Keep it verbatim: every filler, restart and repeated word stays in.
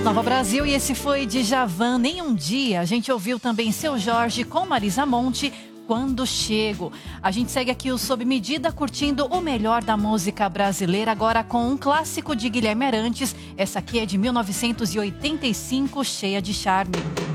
Nova Brasil, e esse foi Djavan, Nem Um Dia. A gente ouviu também Seu Jorge com Marisa Monte, Quando Chego. A gente segue aqui o Sob Medida, curtindo o melhor da música brasileira, agora com um clássico de Guilherme Arantes. Essa aqui é de mil novecentos e oitenta e cinco, Cheia de Charme.